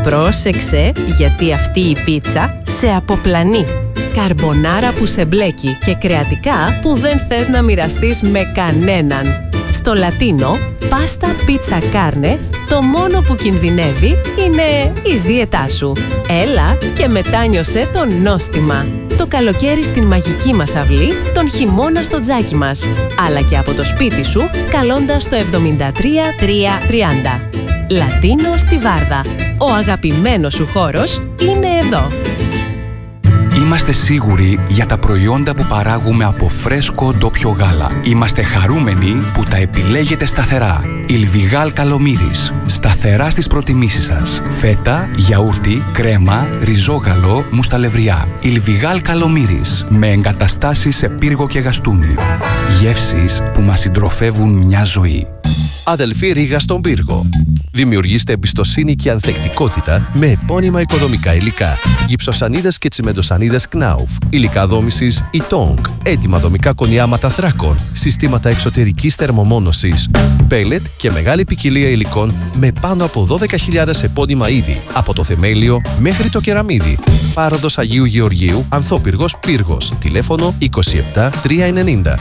Πρόσεξε, γιατί αυτή η πίτσα σε αποπλανεί. Καρμπονάρα που σε μπλέκει και κρεατικά που δεν θες να μοιραστείς με κανέναν. Στο λατίνο, πάστα πίτσα κάρνε, το μόνο που κινδυνεύει είναι η δίαιτά σου. Έλα και μετάνιωσέ το νόστιμα. Το καλοκαίρι στην μαγική μας αυλή, τον χειμώνα στο τζάκι μας. Αλλά και από το σπίτι σου, καλώντας το 73330. Λατίνο στη Βάρδα. Ο αγαπημένος σου χώρος είναι εδώ. Είμαστε σίγουροι για τα προϊόντα που παράγουμε από φρέσκο ντόπιο γάλα. Είμαστε χαρούμενοι που τα επιλέγετε σταθερά. Ιλβιγάλ Καλομύρης. Σταθερά στις προτιμήσεις σας. Φέτα, γιαούρτι, κρέμα, ριζόγαλο, μουσταλευριά. Ιλβιγάλ Καλομύρης. Με εγκαταστάσεις σε πύργο και γαστούνι. Γεύσεις που μας συντροφεύουν μια ζωή. Αδελφή Ρήγα στον πύργο. Δημιουργήστε εμπιστοσύνη και ανθεκτικότητα με επώνυμα οικοδομικά υλικά. Γυψοσανίδες και τσιμεντοσανίδες Knauf. Υλικά δόμησης Itong. Έτοιμα δομικά κονιάματα θράκων. Συστήματα εξωτερικής θερμομόνωσης. Πέλετ και μεγάλη ποικιλία υλικών με πάνω από 12.000 επώνυμα είδη. Από το θεμέλιο μέχρι το κεραμίδι. Πάροδος Αγίου Γεωργίου, Ανθόπυργος Πύργος. Τηλέφωνο 27 390.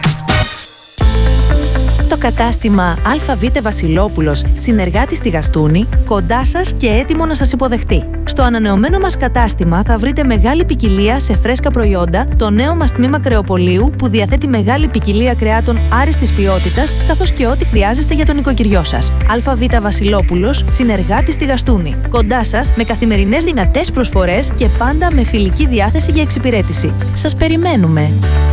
Το κατάστημα ΑΒ Βασιλόπουλος, συνεργάτης στη Γαστούνη, κοντά σας και έτοιμο να σας υποδεχτεί. Στο ανανεωμένο μας κατάστημα θα βρείτε μεγάλη ποικιλία σε φρέσκα προϊόντα, το νέο μας τμήμα κρεοπολίου που διαθέτει μεγάλη ποικιλία κρεάτων άριστης ποιότητας, καθώς και ό,τι χρειάζεστε για τον νοικοκυριό σας. ΑΒ Βασιλόπουλος, συνεργάτης στη Γαστούνη. Κοντά σας με καθημερινές δυνατές προσφορές και πάντα με φιλική διάθεση για εξυπηρέτηση. Σας περιμένουμε!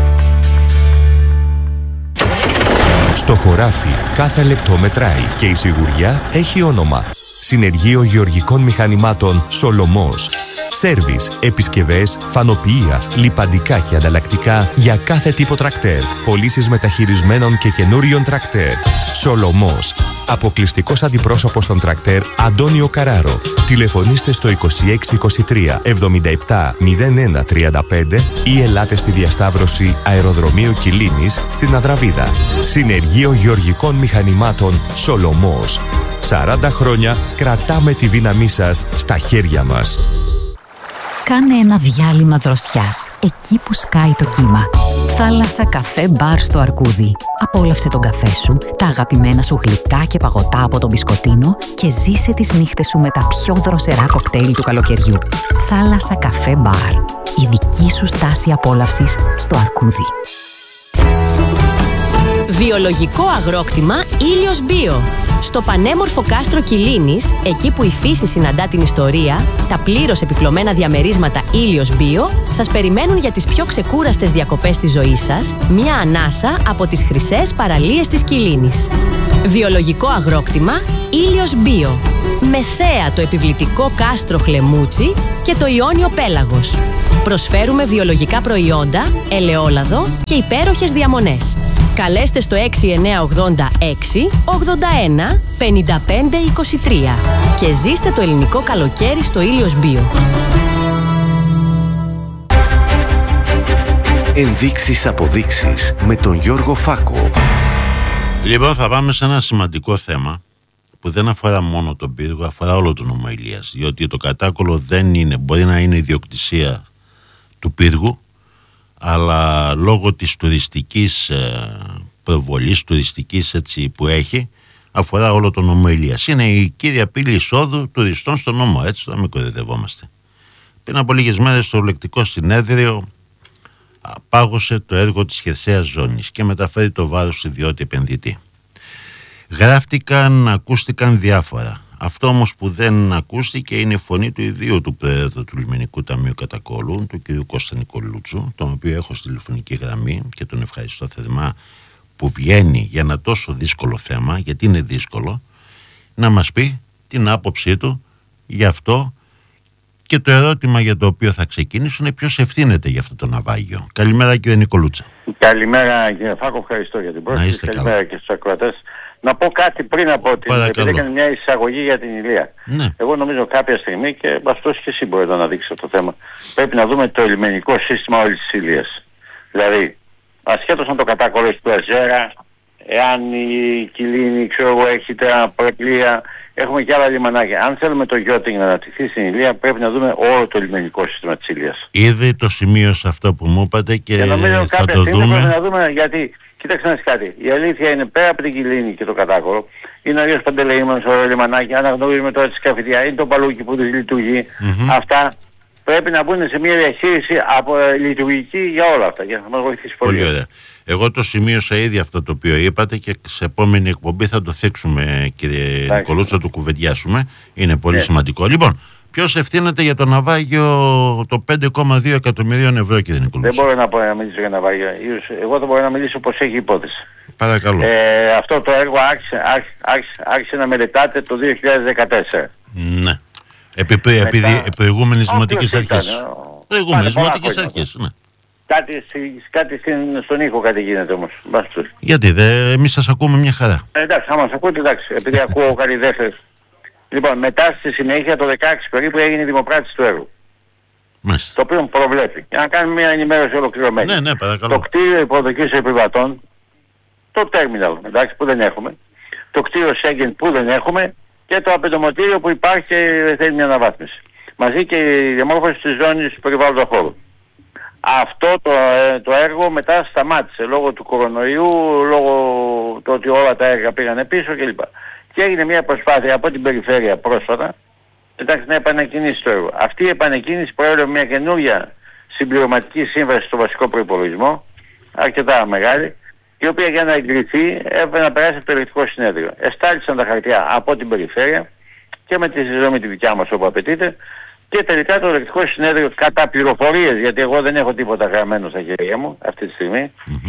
Στο χωράφι κάθε λεπτό μετράει και η σιγουριά έχει όνομα. Συνεργείο Γεωργικών Μηχανημάτων Σολομός. Σέρβις, επισκευές, φανοποιεία, λιπαντικά και ανταλλακτικά για κάθε τύπο τρακτέρ. Πωλήσεις μεταχειρισμένων και καινούριων τρακτέρ. Σολομός. Αποκλειστικός αντιπρόσωπος των τρακτέρ Αντώνιο Καράρο. Τηλεφωνήστε στο 2623 77 01 35 ή ελάτε στη διασταύρωση Αεροδρομίου Κιλίνης στην Αδραβίδα. Συνεργείο Γεωργικών Μηχανημάτων Σολομός. 40 χρόνια κρατάμε τη δύναμή σας στα χέρια μας. Κάνε ένα διάλειμμα δροσιάς, εκεί που σκάει το κύμα. Θάλασσα καφέ μπαρ στο Αρκούδι. Απόλαυσε τον καφέ σου, τα αγαπημένα σου γλυκά και παγωτά από τον μπισκοτίνο και ζήσε τις νύχτες σου με τα πιο δροσερά κοκτέιλ του καλοκαιριού. Θάλασσα καφέ μπαρ. Η δική σου στάση απόλαυσης στο Αρκούδι. Βιολογικό αγρόκτημα Ήλιος Μπίο. Στο πανέμορφο κάστρο Κιλίνης, εκεί που η φύση συναντά την ιστορία, τα πλήρως επιπλωμένα διαμερίσματα Ήλιος Μπίο σας περιμένουν για τις πιο ξεκούραστες διακοπές της ζωής σας, μια ανάσα από τις χρυσές παραλίες της Κιλίνης. Βιολογικό αγρόκτημα Ήλιος Μπίο. Με θέα το επιβλητικό κάστρο Χλεμούτσι και το Ιόνιο Πέλαγος. Προσφέρουμε βιολογικά προϊόντα, ελαιόλαδο και υπέροχες διαμονές. Καλέστε στο 6986 81 55 23 και ζήστε το ελληνικό καλοκαίρι στο Ήλιος Μπίο. Ενδείξεις αποδείξεις με τον Γιώργο Φάκο. Λοιπόν, θα πάμε σε ένα σημαντικό θέμα που δεν αφορά μόνο τον πύργο, αφορά όλο τον νομό Ηλίας. Διότι το κατάκολο δεν είναι, μπορεί να είναι ιδιοκτησία του πύργου, αλλά λόγω της τουριστικής προβολής, τουριστικής έτσι που έχει, αφορά όλο τον νομό Ηλίας. Είναι η κύρια πύλη εισόδου τουριστών στον νομό, έτσι, να μην κοροϊδευόμαστε. Πριν από λίγες μέρες το Ελεκτικό Συνέδριο πάγωσε το έργο της χερσαίας ζώνης και μεταφέρει το βάρος του ιδιώτη επενδυτή. Γράφτηκαν, ακούστηκαν διάφορα. Αυτό όμως που δεν ακούστηκε είναι η φωνή του ιδίου του Προέδρου του Λιμενικού Ταμείου Κατακόλου, του κ. Κώστα Νικολούτσου, τον οποίο έχω στη τηλεφωνική γραμμή και τον ευχαριστώ θερμά που βγαίνει για ένα τόσο δύσκολο θέμα, γιατί είναι δύσκολο, να μας πει την άποψή του γι' αυτό. Και το ερώτημα για το οποίο θα ξεκινήσουν είναι ποιος ευθύνεται για αυτό το ναυάγιο. Καλημέρα κύριε Νικολούτσα. Καλημέρα κύριε Φάκο, ευχαριστώ για την πρόσκληση. Καλημέρα και στους ακροατές. Να πω κάτι πριν από την... επειδή έκανε μια εισαγωγή για την Ηλία. Ναι. Εγώ νομίζω κάποια στιγμή, και αυτός και εσύ μπορείτε να δείξετε το θέμα, πρέπει να δούμε το λιμενικό σύστημα όλης της Ηλίας. Δηλαδή, ασχέτως αν το κατάκολο έχει του Αζέρα, εάν η Κιλίνη, ξέρω εγώ, έχει τα προεπλία, Έχουμε και άλλα λιμανάκια. Αν θέλουμε το γιώτινγκ να αναπτυχθεί στην Ηλία, πρέπει να δούμε όλο το λιμενικό σύστημα της Ηλίας. Ήδη το σημείο σε αυτό που μου είπατε και νομίζω θα το δούμε. Πρέπει να δούμε, γιατί κοίταξε να δεις κάτι. Η αλήθεια είναι, πέρα από την Κιλίνη και το Κατάκορο, είναι ο Αγίος Παντελεήμονος, ο λιμανάκι, αναγνωρίζουμε τώρα τη Σκαφιδιά, είναι το Παλούκι που δεν λειτουργεί. Αυτά πρέπει να μπουν σε μια διαχείριση λειτουργική για όλα αυτά, για να μας βοηθήσει πολύ. Πολύ ωραία. Εγώ το σημείωσα ήδη αυτό το οποίο είπατε και σε επόμενη εκπομπή θα το θίξουμε, κύριε Νικολούτσα, θα το κουβεντιάσουμε. Είναι πολύ σημαντικό. Λοιπόν, ποιος ευθύνεται για το ναυάγιο το 5,2 εκατομμυρίων ευρώ, κύριε Νικολούτσα? Δεν μπορώ να μιλήσω για ναυάγιο. Εγώ θα μπορώ να μιλήσω πως έχει υπόθεση. Παρακαλώ. Αυτό το έργο άρχισε να μελετάται το 2014. Ναι. Επί προηγούμενης δημοτικής αρχής. Προηγούμενης δημοτικής αρχής, ναι. Κάτι στον ήχο κάτι γίνεται όμως. Γιατί εμείς σας ακούμε μια χαρά. Εντάξει, άμα σας ακούτε, εντάξει, επειδή ακούω κάτι δεύτερες. Λοιπόν, μετά στη συνέχεια το 16 περίπου έγινε η δημοπράτηση του έργου. Μάλιστα. Το οποίο προβλέπει. Για να κάνουμε μια ενημέρωση ολοκληρωμένη. Ναι, παρακαλώ. Το κτίριο υποδοχής επιβατών, το τέρμιναλ, εντάξει, που δεν έχουμε, το κτίριο Σέγγεν που δεν έχουμε και το απεντομοτήριο που υπάρχει και θέλει μια αναβάθμιση. Μαζί και η διαμόρφωση της ζώνης του περιβάλλοντος χώρου. Αυτό το έργο μετά σταμάτησε λόγω του κορονοϊού, λόγω του ότι όλα τα έργα πήγανε πίσω κλπ. Και έγινε μια προσπάθεια από την περιφέρεια πρόσφατα, εντάξει, να επανεκκινήσει το έργο. Αυτή η επανεκκίνηση προέλευε μια καινούργια συμπληρωματική σύμβαση στο βασικό προϋπολογισμό, αρκετά μεγάλη, η οποία για να εγκριθεί έπρεπε να περάσει από το ελεκτικό συνέδριο. Εστάλησαν τα χαρτιά από την περιφέρεια και με τη συζήτηση τη δικιά μας όπου απαιτείται, και τελικά το ελεκτικό συνέδριο κατά πληροφορίες, γιατί εγώ δεν έχω τίποτα γραμμένο στα χέρια μου αυτή τη στιγμή,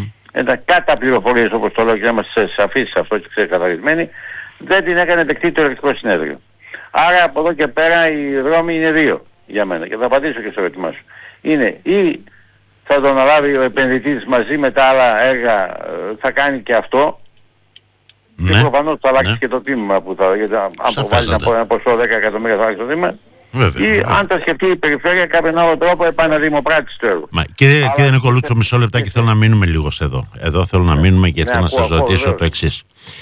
κατά πληροφορίες όπως το λέω και να είμαστε σαφείς σε αυτό και ξεκαθαρισμένοι, δεν την έκανε δεκτή το ελεκτικό συνέδριο. Άρα από εδώ και πέρα οι δρόμοι είναι δύο για μένα και θα απαντήσω και στο ερώτημά σου. Είναι ή θα το αναλάβει ο επενδυτής μαζί με τα άλλα έργα, θα κάνει και αυτό, και προφανώς θα αλλάξει και το τίμημα που θα, γιατί αν προβάλλει ένα ποσό 10 εκατομμύρια θα αλλάξει το τίμημα. Ή αν τα σκεφτεί η περιφέρεια κάποιον άλλο τρόπο επαναδημοπράτηση του έργου. Κύριε Νικολούτσο, μισό λεπτάκι, θέλω να μείνουμε λίγο εδώ. Εδώ θέλω να μείνουμε και θέλω να σας ρωτήσω το εξής.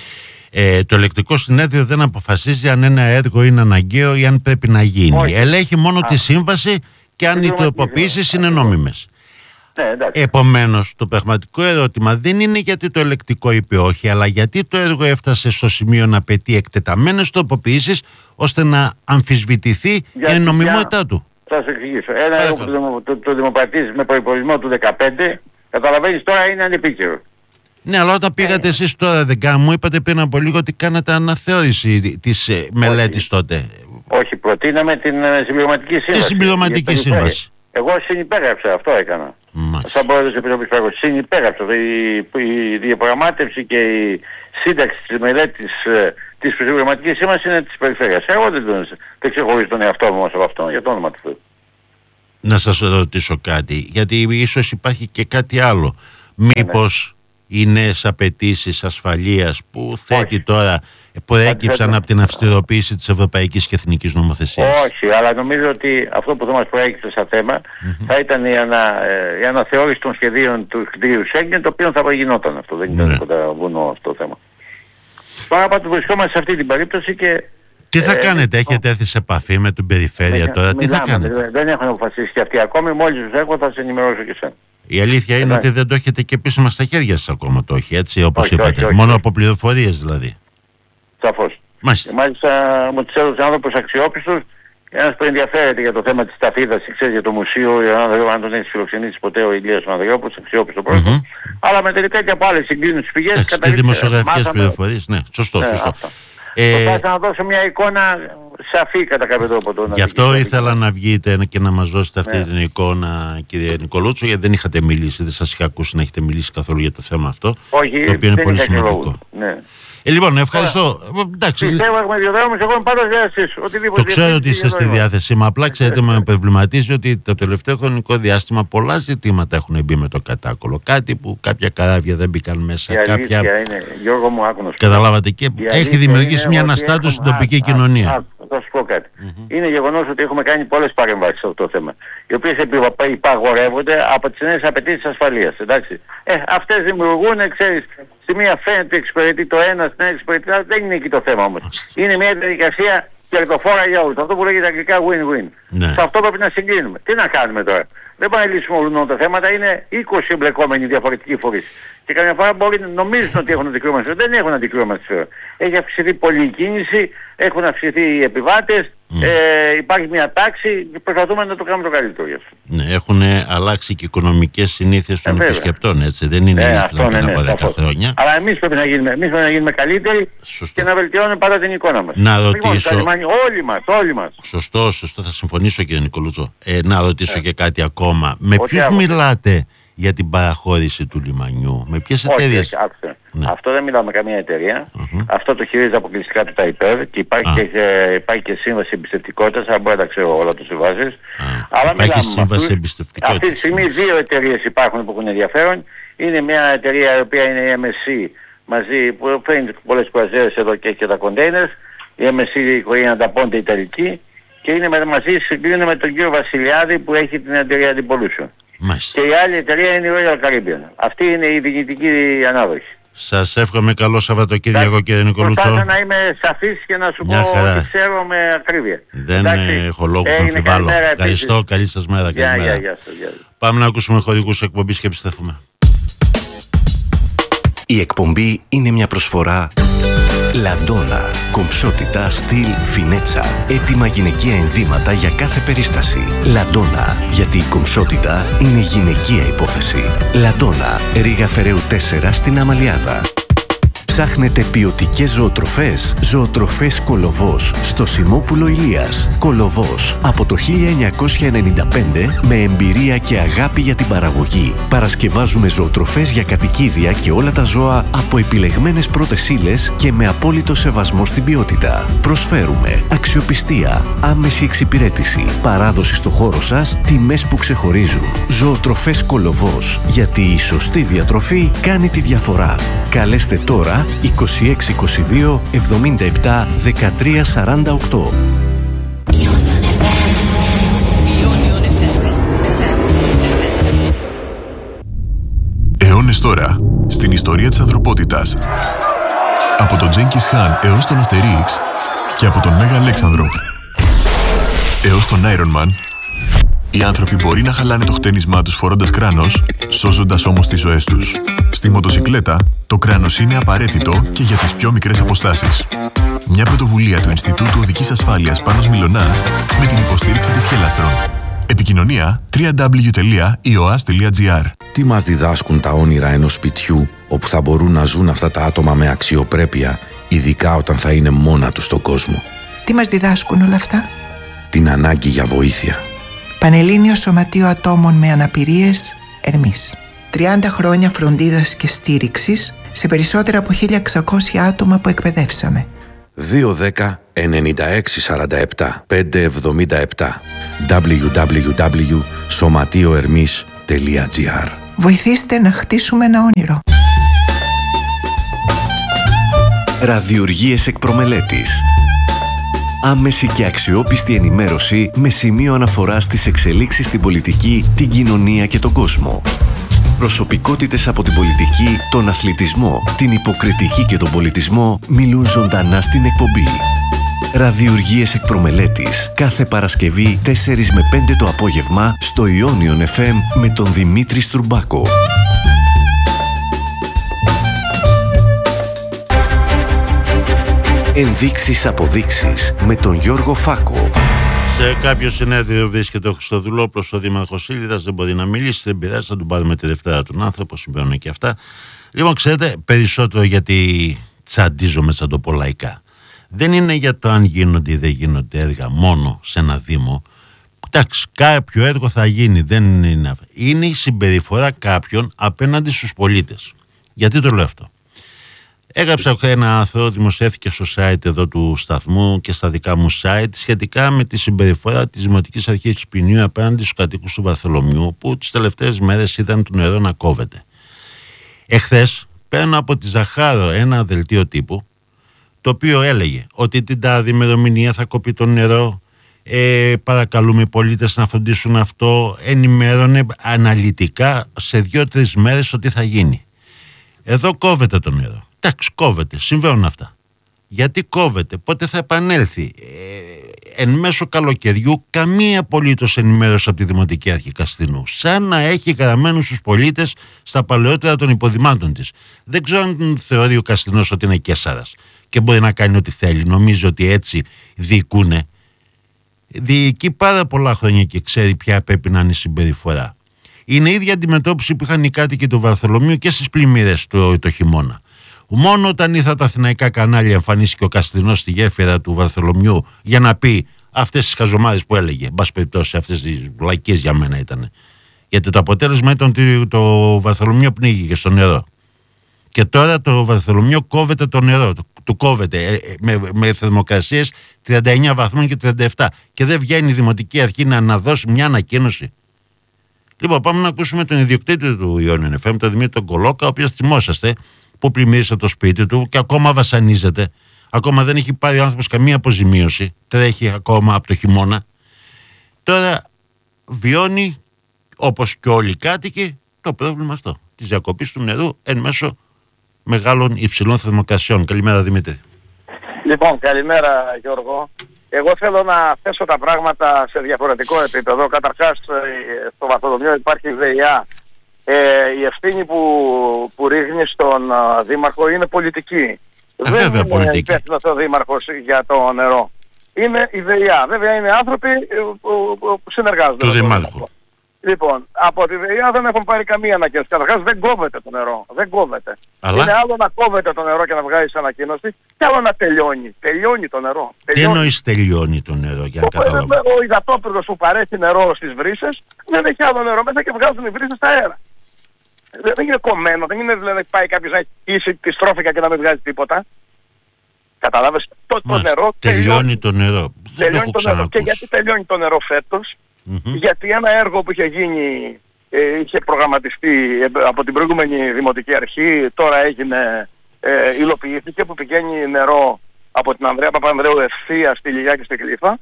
Το ελεκτικό συνέδριο δεν αποφασίζει αν ένα έργο είναι αναγκαίο ή αν πρέπει να γίνει. Ελέγχει μόνο τη σύμβαση και αν οι τροποποιήσεις είναι νόμιμες. Επομένως, το πραγματικό ερώτημα δεν είναι γιατί το ελεκτικό είπε όχι, αλλά γιατί το έργο έφτασε στο σημείο να απαιτεί εκτεταμένες τροποποιήσεις ώστε να αμφισβητηθεί η νομιμότητά του. Θα σας εξηγήσω. Ένα έργο που το δημοπρατείς με προϋπολογισμό του 2015, καταλαβαίνεις τώρα είναι ανεπίκαιρο. Ναι, αλλά όταν πήγατε εσείς τώρα, μου είπατε πριν από λίγο ότι κάνατε αναθεώρηση της μελέτης τότε. Όχι, προτείναμε την συμπληρωματική σύμβαση. Τη συμπληρωματική σύμβαση. Εγώ συνυπέγραψα, αυτό έκανα. Σαν πρόεδρος της Επιτροπής Πράγματος, συνυπέγραψα. Η διαπραγμάτευση και η σύνταξη της μελέτης της συμπληρωματικής σύμβασης είναι της περιφέρειας. Εγώ δεν ξεχωρίζω τον εαυτό μου από αυτό, για το όνομα του Θεού. Να σας ρωτήσω κάτι, γιατί ίσως υπάρχει και κάτι άλλο. Μήπως οι νέες απαιτήσεις ασφαλείας που θέτει τώρα προέκυψαν από την αυστηροποίηση της ευρωπαϊκής και εθνικής νομοθεσίας? Όχι, αλλά νομίζω ότι αυτό που θα μας προέκυψε σαν θέμα θα ήταν η αναθεώρηση των σχεδίων του κτηρίου Σέγγεν, το οποίο θα γινόταν αυτό, δεν ήταν τίποτα βουνό αυτό το θέμα. Τώρα πάντως βρισκόμαστε σε αυτή την περίπτωση και... Τι θα κάνετε, έχετε έρθει σε επαφή με την περιφέρεια τώρα, τι θα κάνετε? Δεν έχουν αποφασίσει και αυτοί ακόμη, μόλις τους έχω θα σε ενημερώσω και εσένα. Η αλήθεια είναι ότι δεν το έχετε και επίσημα στα χέρια σας ακόμα το όχι, έτσι, όπως είπατε. Μόνο από πληροφορίες δηλαδή. Σαφώς. Μάλιστα μου τις έδωσε άνθρωπος αξιόπιστος, ένας που ενδιαφέρεται για το θέμα της ταφίδας, ξέρεις, για το μουσείο, αν τον έχεις φιλοξενήσει ποτέ ο Ηλίας Ανδριόπουλος, αξιόπιστο πρόσωπο. Αλλά με τελικά και από άλλες συγκλίνουσες πηγές και δημοσιογραφικές πληροφορίες, ναι, σωστό. Προσπάθησα να δώσω μια εικόνα σαφή κατά κάποιο τρόπο. Γι' αυτό ήθελα να βγείτε και να μας δώσετε αυτή την εικόνα, κύριε Νικολούτσο, γιατί δεν είχατε μιλήσει, δεν σας είχα ακούσει να έχετε μιλήσει καθόλου για το θέμα αυτό. Όχι, το οποίο είναι πολύ σημαντικό. Λοιπόν, ευχαριστώ. Εντάξει. Πιστεύω έχουμε διαδρόμους, εγώ είμαι πάντα διάθεσης. Το ξέρω ότι είστε στη διάθεσή μου. Απλά ξέρετε, με προβληματίζει ότι το τελευταίο χρονικό διάστημα πολλά ζητήματα έχουν μπει με το κατάκολο. Κάτι που κάποια καράβια δεν μπήκαν μέσα. Κάποια... είναι, Γιώργο μου, άκουνος. Καταλάβατε, και έχει δημιουργήσει μια αναστάτωση στην τοπική κοινωνία. Θα σου πω κάτι. Είναι γεγονός ότι έχουμε κάνει πολλές παρεμβάσεις σε αυτό το θέμα, οι οποίες υπαγορεύονται από τις νέες απαιτήσεις ασφαλείας. Εντάξει. Αυτές δημιουργούν, ξέρεις, Στη μία φαίνεται εξυπηρετεί το ένα, στην άλλη εξυπηρετεί το άλλο. Δεν είναι εκεί το θέμα όμως. Είναι μια διαδικασία κερδοφόρα για όλους. Αυτό που λέγεται αγγλικά win-win. Ναι. Σε αυτό πρέπει να συγκλίνουμε. Τι να κάνουμε τώρα. Δεν πάει να λύσουμε όλων τα θέματα. Είναι 20 εμπλεκόμενοι διαφορετικοί φορείς. Και καμιά φορά νομίζουν ότι έχουν αντικρούμα συμφέρον. Δεν έχουν αντικρούμα συμφέρον. Έχει αυξηθεί πολύ η κίνηση, έχουν αυξηθεί οι επιβάτες, υπάρχει μια τάξη και προσπαθούμε να το κάνουμε το καλύτερο γι' αυτό. Ναι, έχουν αλλάξει και οικονομικές συνήθειες των επισκεπτών, έτσι. Δεν είναι αυτό πριν από 10 χρόνια. Αλλά εμείς πρέπει να γίνουμε καλύτεροι. Σωστό. Και να βελτιώνουμε πάντα την εικόνα μας. Να ρωτήσω. Όλοι μας. Σωστό, θα συμφωνήσω κύριε Νικολούτσο. Να ρωτήσω και κάτι ακόμα. Με ποιους μιλάτε για την παραχώρηση του λιμανιού, με ποιες εταιρείες? Ναι. Αυτό δεν μιλάω με καμία εταιρεία. Αυτό το χειρίζεται αποκλειστικά του ΤΑΙΠΕΔ και υπάρχει και σύμβαση εμπιστευτικότητας, αν μπορεί να ξέρω όλα τις συμβάσεις. Αλλά υπάρχει σύμβαση εμπιστευτικότητας. Αυτή τη στιγμή 2 εταιρείες υπάρχουν που έχουν ενδιαφέρον. Είναι μια εταιρεία η οποία είναι η MSC μαζί, που φέρνει πολλές κουραζέρες εδώ και έχει και τα containers. Η MSC η Ανταπόντε Ιταλική και είναι μαζί, συγκρίνεται με τον κύριο Βασιλιάδη που έχει την εταιρεία Antipollution. Και η άλλη εταιρεία είναι η Royal Caribbean. Αυτή είναι η διοικητική ανάδοχη. Σας εύχομαι καλό Σαββατοκύριακο κύριε Νικολούτσο. Προσπάθω να είμαι σαφής και να σου πω ότι ξέρω με ακρίβεια. Δεν έχω λόγους να αμφιβάλλω. Ευχαριστώ, καλή σας μέρα. Πάμε να ακούσουμε χορηγούς εκπομπής και επιστρέφουμε. Η εκπομπή είναι μια προσφορά Λαντόνα. Κομψότητα, στυλ, φινέτσα. Έτοιμα γυναικεία ενδύματα για κάθε περίσταση. Λαντόνα. Γιατί η κομψότητα είναι γυναικεία υπόθεση. Λαντόνα. Ρήγα Φεραίου 4 στην Αμαλιάδα. Ψάχνετε ποιοτικές ζωοτροφές? Ζωοτροφές Κολοβός στο Σιμόπουλο Ηλίας. Κολοβός από το 1995 με εμπειρία και αγάπη για την παραγωγή. Παρασκευάζουμε ζωοτροφές για κατοικίδια και όλα τα ζώα από επιλεγμένες πρώτες ύλες και με απόλυτο σεβασμό στην ποιότητα. Προσφέρουμε αξιοπιστία, άμεση εξυπηρέτηση, παράδοση στο χώρο σας, τιμές που ξεχωρίζουν. Ζωοτροφές Κολοβός. Γιατί η σωστή διατροφή κάνει τη διαφορά. Καλέστε τώρα 2622 77 13 48. Αιώνες τώρα, στην ιστορία της ανθρωπότητας. Από τον Τζένκις Χαν έως τον Αστερίξ και από τον Μέγα Αλέξανδρο έως τον Iron Man, οι άνθρωποι μπορεί να χαλάνε το χτένισμά τους φορώντας κράνος, σώζοντας όμως τις ζωές τους. Στη μοτοσικλέτα, το κράνος είναι απαραίτητο και για τις πιο μικρές αποστάσεις. Μια πρωτοβουλία του Ινστιτούτου Οδικής Ασφάλειας Πάνος Μιλωνάς με την υποστήριξη της Χελάστρον. Επικοινωνία www.ioas.gr. Τι μας διδάσκουν τα όνειρα ενός σπιτιού όπου θα μπορούν να ζουν αυτά τα άτομα με αξιοπρέπεια, ειδικά όταν θα είναι μόνα τους στον κόσμο? Τι μας διδάσκουν όλα αυτά? Την ανάγκη για βοήθεια. Πανελλήνιο Σωματείο Ατόμων με Αναπηρίες, Ερμής. 30 χρόνια φροντίδας και στήριξης σε περισσότερα από 1.600 άτομα που εκπαιδεύσαμε. 210 96 47 577 www.somatioermis.gr. Βοηθήστε να χτίσουμε ένα όνειρο. Ραδιουργίες εκ προμελέτης. Άμεση και αξιόπιστη ενημέρωση με σημείο αναφορά στις εξελίξεις στην πολιτική, την κοινωνία και τον κόσμο. Προσωπικότητες από την πολιτική, τον αθλητισμό, την υποκριτική και τον πολιτισμό μιλούν ζωντανά στην εκπομπή. Ραδιουργίες εκ προμελέτης. Κάθε Παρασκευή 4 με 5 το απόγευμα στο Ionion FM με τον Δημήτρη Στρουμπάκο. Ενδείξεις αποδείξεις με τον Γιώργο Φάκο. Σε κάποιο συνέδριο βρίσκεται ο Χριστοδουλόπουλος, ο Δήμαρχος Ήλιδας, δεν μπορεί να μιλήσει, δεν πειράζει, θα του πάρουμε τη Δευτέρα τον άνθρωπο, συμβαίνουν και αυτά. Λοιπόν, ξέρετε, περισσότερο γιατί τσαντίζομαι σαν το πολλαϊκά. Δεν είναι για το αν γίνονται ή δεν γίνονται έργα μόνο σε ένα Δήμο. Εντάξει, κάποιο έργο θα γίνει, δεν είναι αυτό. Είναι η συμπεριφορά κάποιων απέναντι στους πολίτες. Γιατί το λέω αυτό? Έγραψα ένα άρθρο, δημοσιεύθηκε στο site εδώ του σταθμού και στα δικά μου site σχετικά με τη συμπεριφορά της Δημοτικής Αρχής Πινιού απέναντι στους κατοίκους του Βαρθολομιού που τις τελευταίες μέρες είδαν το νερό να κόβεται. Εχθές παίρνω από τη Ζαχάρο ένα δελτίο τύπου το οποίο έλεγε ότι την τάδη ημερομηνία θα κοπεί το νερό, παρακαλούμε οι πολίτες να φροντίσουν αυτό, ενημέρωνε αναλυτικά σε 2-3 μέρες ότι θα γίνει. Εδώ κόβεται το νερό. Εντάξει, κόβεται, συμβαίνουν αυτά. Γιατί κόβεται, πότε θα επανέλθει? Εν μέσω καλοκαιριού καμία απολύτως ενημέρωση από τη Δημοτική Αρχή Καστινού. Σαν να έχει γραμμένους τους πολίτες στα παλαιότερα των υποδημάτων της. Δεν ξέρω αν θεωρεί ο Καστινός ότι είναι Κέσσαρας και μπορεί να κάνει ό,τι θέλει. Νομίζει ότι έτσι διοικούνε. Διοικεί πάρα πολλά χρόνια και ξέρει ποια πρέπει να είναι η συμπεριφορά. Είναι η ίδια αντιμετώπιση που είχαν οι κάτοικοι του Βαρθολομείου και στις πλημμύρες το χειμώνα. Μόνο όταν ήρθαν τα αθηναϊκά κανάλια εμφανίστηκε ο Καστινός στη γέφυρα του Βαρθολομείου για να πει αυτές τις χαζομάρες που έλεγε. Μπας περιπτώσει, αυτές τις λαϊκές για μένα ήταν. Γιατί το αποτέλεσμα ήταν ότι το Βαρθολομείο πνίγηκε στο νερό. Και τώρα το Βαρθολομείο κόβεται το νερό. Του κόβεται με θερμοκρασίες 39 βαθμών και 37. Και δεν βγαίνει η Δημοτική Αρχή να δώσει μια ανακοίνωση. Λοιπόν, πάμε να ακούσουμε τον ιδιοκτήτη του Ιόνιον FM, τον Δημήτρη τον Κολόκα, ο οποίος θυμόσαστε που πλημμύρισε το σπίτι του και ακόμα βασανίζεται. Ακόμα δεν έχει πάρει ο άνθρωπος καμία αποζημίωση. Τρέχει ακόμα από το χειμώνα. Τώρα βιώνει, όπως και όλοι οι κάτοικοι, το πρόβλημα αυτό της διακοπής του νερού εν μέσω μεγάλων υψηλών θερμοκρασιών. Καλημέρα, Δημήτρη. Λοιπόν, καλημέρα, Γιώργο. Εγώ θέλω να θέσω τα πράγματα σε διαφορετικό επίπεδο. Καταρχάς, στο Βαρθολομείο υπάρχει ΔΕΙΑ. Η ευθύνη που ρίχνει στον Δήμαρχο είναι πολιτική. Δεν είναι υπεύθυνος ο Δήμαρχος για το νερό. Είναι η ΔΕΙΑ. Βέβαια είναι άνθρωποι που συνεργάζονται. Του Δημάρχου. Λοιπόν, από τη ΔΕΙΑ δεν έχουν πάρει καμία ανακοίνωση. Καταρχάς δεν κόβεται το νερό. Δεν κόβεται. Αλλά... Είναι άλλο να κόβεται το νερό και να βγάλεις ανακοίνωση και άλλο να τελειώνει. Τελειώνει το νερό. Τι εννοείς τελειώνει το νερό, για να καταλάβω? Ο υδατόπυργος που παρέχει νερό στις βρύσες δεν έχει άλλο νερό μέσα και βγάζουν οι βρύσες στα αέρα. Δεν είναι κομμένο, δεν είναι δηλαδή πάει κάποιος να έχει τη στρόφικα και να μην βγάζει τίποτα. Καταλάβες, το νερό τελειώνει το νερό. Τελειώνει το νερό. Και γιατί τελειώνει το νερό φέτος? Γιατί ένα έργο που είχε γίνει, είχε προγραμματιστεί από την προηγούμενη Δημοτική Αρχή, τώρα έγινε, υλοποιήθηκε, που πηγαίνει νερό από την Ανδρέα Παπανδρέου ευθεία στη Λιγιά και στη Κλήφα.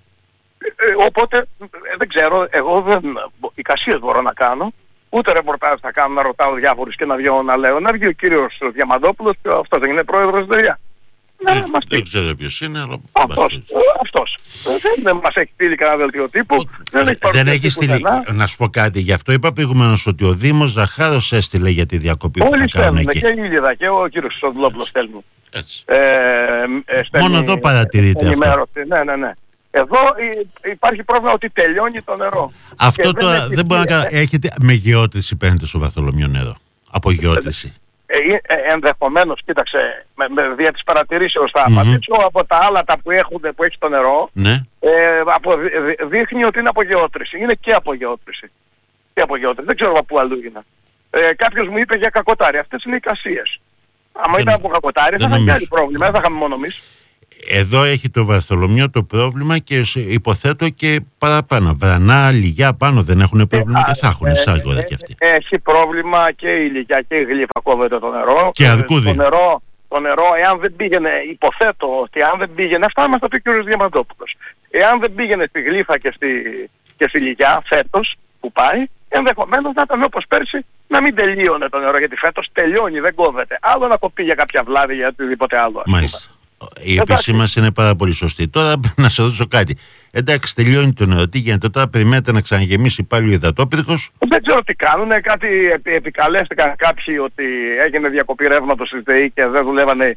Οπότε δεν ξέρω, εγώ εικασίες μπορώ να κάνω, ούτε ρεπορτάζ θα κάνω να ρωτάω διάφορους και να βγω να λέω. Να βγει ο κύριος Διαμαντόπουλος, και αυτός δεν είναι πρόεδρος ΔΕΙΑ. Δεν ξέρω ποιος είναι, αλλά... Αυτός. Δεν μας έχει στείλει κανένα δελτίο τύπου. Δεν έχει στείλει. Να σου πω κάτι. Γι' αυτό είπα προηγουμένως ότι ο Δήμος Ζαχάρος έστειλε για τη διακοπή που θα κάνουν εκεί. Και η Ήλιδα και ο κύριος Σοδουλόπουλος στέλνουν. Μόνο εδώ παρατηρείται αυτό. Ναι. Εδώ υπάρχει πρόβλημα ότι τελειώνει το νερό. Αυτό τώρα δεν μπορεί να έχετε με γεώτρηση παίρνετε στο Βαρθολομείο νερό. Από γεώτρηση. Ενδεχομένως, κοίταξε, δια της παρατηρήσεως θα απαντήσω, από τα άλατα που έχει το νερό, δείχνει ότι είναι απογεώτρηση. Είναι και απογεώτρηση. Δεν ξέρω από πού αλλού είναι. Κάποιος μου είπε για κακοτάρι. Αυτές είναι οι εικασίες. Αν ήταν από κακοτάρι θα είχαμε και άλλο πρόβλημα. Δεν θα είχαμε μόνο εμείς. Εδώ έχει το Βαρθολομείο το πρόβλημα και υποθέτω και παραπάνω. Βρανά, Λιγιά πάνω δεν έχουν πρόβλημα και θα έχουν σάγωρα κι αυτοί. Έχει πρόβλημα και η Λιγιά και η Γλύφα κόβεται το νερό. Και Αρκούδη. Το νερό, εάν δεν πήγαινε, υποθέτω ότι αν δεν πήγαινε, αυτά μας τα πει ο κ. Διαμαντόπουλος. Εάν δεν πήγαινε στη Γλύφα και στη Λιγιά φέτος που πάει, ενδεχομένως να ήταν όπως πέρσι να μην τελείωνε το νερό, γιατί φέτος τελειώνει, δεν κόβεται. Άλλο να κοπεί για κάποια βλάβη ή οτιδήποτε άλλο. Μάλιστα. Η επισήμανση είναι πάρα πολύ σωστή. Τώρα να σε ρωτήσω κάτι. Εντάξει, τελειώνει το νερό. Τι γίνεται τώρα, περιμένετε να ξαναγεμίσει πάλι ο υδατόπυρχος? Δεν ξέρω τι κάνουν. Κάτι επικαλέστηκαν κάποιοι ότι έγινε διακοπή ρεύματος στη ΔΕΗ και δεν δουλεύανε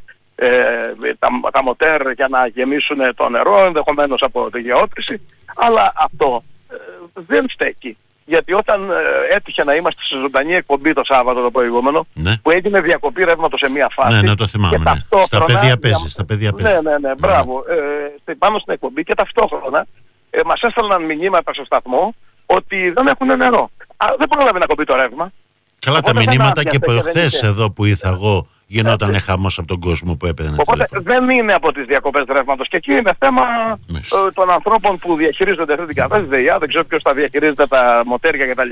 τα μοτέρ για να γεμίσουν το νερό, ενδεχομένως από τη γεώτρηση. Αλλά αυτό δεν στέκει. Γιατί όταν έτυχε να είμαστε σε ζωντανή εκπομπή το Σάββατο το προηγούμενο, που έγινε διακοπή ρεύματος σε μία φάση. Ναι, το θυμάμαι. Ναι. Στα παιδεία παίζεις. Ναι, μπράβο. Πάνω στην εκπομπή και ταυτόχρονα μας έστελναν μηνύματα στο σταθμό ότι δεν έχουν νερό. Δεν πρόλαβε να κοπεί το ρεύμα. Καλά, τα μηνύματα και προχθές εδώ που ήρθα εγώ γινόταν χαμός από τον κόσμο που έπαιρνε. Οπότε δεν είναι από τις διακοπές ρεύματος. Και εκεί είναι θέμα των ανθρώπων που διαχειρίζονται αυτή την κατάσταση, ΔΕΙΑ, δεν ξέρω ποιος θα διαχειρίζεται τα μοτέρια κτλ.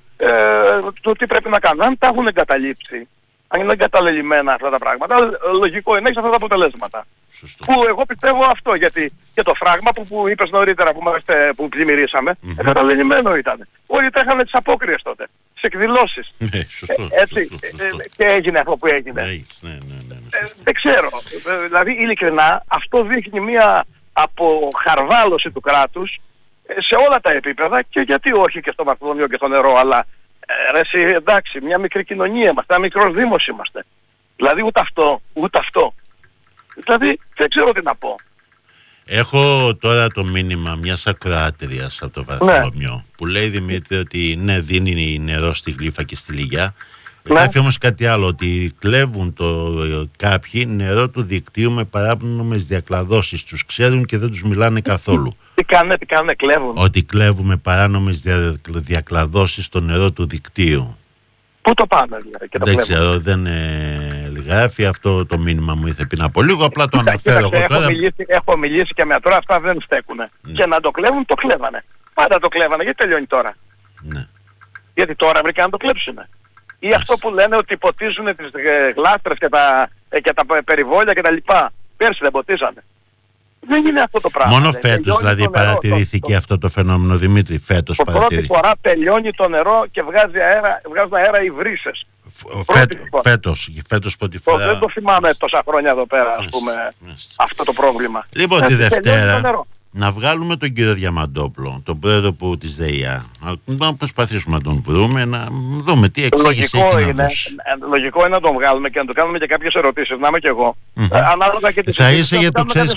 Το τι πρέπει να κάνουν. Αν τα έχουν εγκαταλείψει, αν είναι εγκαταλελειμμένα αυτά τα πράγματα, λογικό είναι να έχεις αυτά τα αποτελέσματα. Σωστό. Που εγώ πιστεύω αυτό, γιατί και το φράγμα που είπες νωρίτερα που πλημμυρίσαμε, εγκαταλελειμμένο ήταν. Όλοι τρέχανε τις απόκριες τότε. τις εκδηλώσεις. Ναι, σωστό. Και έγινε αυτό που έγινε. Δεν ξέρω. Δηλαδή ειλικρινά αυτό δείχνει μια αποχαρβάλωση του κράτους σε όλα τα επίπεδα, και γιατί όχι και στο Μαρθοδομείο και στο νερό, αλλά εντάξει, μια μικρή κοινωνία είμαστε, ένα μικρός δήμος είμαστε. Δηλαδή ούτε αυτό. Δηλαδή δεν ξέρω τι να πω. Έχω τώρα το μήνυμα μιας ακροάτριας από το Βαρθολομιό, που λέει, Δημήτρη, ότι ναι, δίνει νερό στη Γλύφα και στη Λυγιά. Γράφει όμως κάτι άλλο, ότι κλέβουν κάποιοι νερό του δικτύου με παράνομες διακλαδώσεις. Τους ξέρουν και δεν τους μιλάνε καθόλου. Τι κάνουνε, κλέβουν. Ότι κλέβουμε παράνομες διακλαδώσεις στο νερό του δικτύου. Πού το πάμε δηλαδή και το δεν κλέβουν. ξέρω, δεν γράφει αυτό το μήνυμα, μου ήρθε πριν από λίγο, απλά το αναφέρω εγώ τώρα. Έχω μιλήσει και με τώρα, αυτά δεν στέκουνε. Και να το κλέβουν, το κλέβανε. Πάντα το κλέβανε, γιατί τελειώνει τώρα. Ναι. Γιατί τώρα βρήκαν να το κλέψουνε. Ή αυτό που λένε ότι ποτίζουν τις γλάστρες και τα περιβόλια και τα λοιπά. Πέρσι δεν ποτίζανε. Δεν είναι αυτό το πράγμα. Μόνο φέτος δηλαδή παρατηρήθηκε αυτό το φαινόμενο, Δημήτρη, φέτος παρατηρήθηκε. Πρώτη φορά τελειώνει το νερό και βγάζουν αέρα οι βρύσες. Φέτος πρώτη φορά. Δεν το θυμάμαι τόσα χρόνια εδώ πέρα, ας πούμε, αυτό το πρόβλημα. Λοιπόν, τη Δευτέρα να βγάλουμε τον κύριο Διαμαντόπουλο, τον πρόεδρο της ΔΕΙΑ, να προσπαθήσουμε να τον βρούμε, να δούμε τι εξήγηση έχει να δώσει. Λογικό είναι να τον βγάλουμε και να του κάνουμε και κάποιες ερωτήσεις, να είμαι και εγώ. Ανάλογα και τις θα είσαι για το ξέρεις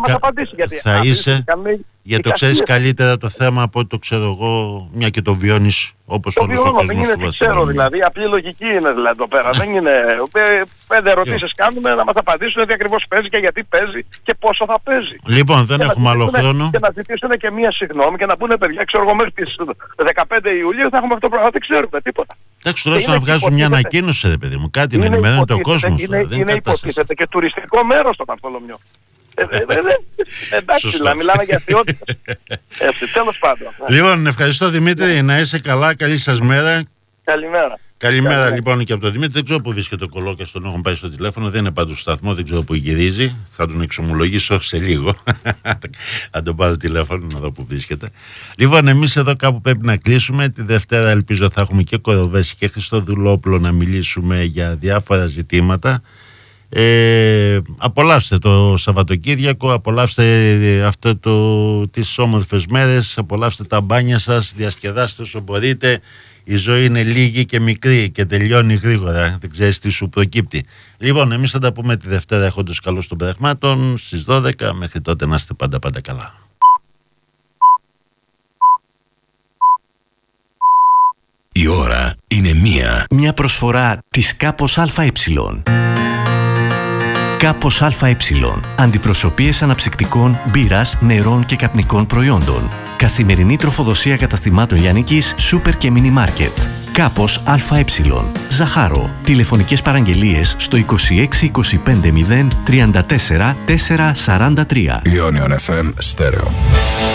για το ξέρεις καλύτερα το θέμα από ό,τι το ξέρω εγώ, μια και το βιώνεις όπως όλος ο κόσμος. Δεν είναι, ξέρω δηλαδή, απλή λογική είναι δηλαδή εδώ πέρα. Δεν είναι, 5 ερωτήσεις κάνουμε να μας απαντήσουν τι ακριβώς παίζει και γιατί παίζει και πόσο θα παίζει. Λοιπόν, δεν έχουμε άλλο χρόνο. Και να ζητήσουν και μία συγγνώμη και να πούνε, παιδιά, ξέρω εγώ μέχρι τις 15 Ιουλίου θα έχουμε αυτό το πράγμα. Δεν ξέρουμε τίποτα. Εντάξει, τουλάχιστον να βγάζουν μια ανακοίνωση, ρε παιδί μου, κάτι να ενημερώνεται ο κόσμος. Είναι υποτίθεται και τουριστικό μέρος το Βαρθολομιό. Εντάξει, μιλάμε για ποιότητα. Τέλος πάντων. Λοιπόν, ευχαριστώ Δημήτρη, να είσαι καλά, καλή σας μέρα. Καλημέρα. Καλημέρα λοιπόν και από τον Δημήτρη. Δεν ξέρω που βρίσκεται ο Κολόκας, τον έχουν πάει στο τηλέφωνο, δεν είναι πάντως στο σταθμό, δεν ξέρω που γυρίζει. Θα τον εξομολογήσω σε λίγο. Θα τον πάρω τηλέφωνο να δω που βρίσκεται. Λοιπόν, εμείς εδώ κάπου πρέπει να κλείσουμε. Τη Δευτέρα ελπίζω θα έχουμε και Κοροβέση και Χριστοδουλόπουλο να μιλήσουμε για διάφορα ζητήματα. Απολαύστε το Σαββατοκύριακο, απολαύστε τις όμορφες μέρες, απολαύστε τα μπάνια σας, διασκεδάστε όσο μπορείτε. Η ζωή είναι λίγη και μικρή και τελειώνει γρήγορα, δεν ξέρεις τι σου προκύπτει. Λοιπόν, εμείς θα τα πούμε τη Δευτέρα έχοντας καλώς των πραγμάτων στις 12, μέχρι τότε να είστε πάντα καλά. Η ώρα είναι μια προσφορά της Κάπος ΑΕ. Κάπος ΑΕ. Αντιπροσωπείες αναψυκτικών, μπύρας, νερών και καπνικών προϊόντων. Καθημερινή τροφοδοσία καταστημάτων λιανικής, σούπερ και μίνι μάρκετ. Κάπος ΑΕ. Ζαχάρο. Τηλεφωνικές παραγγελίες στο 26 25 0 34 443. Ionion FM Stereo.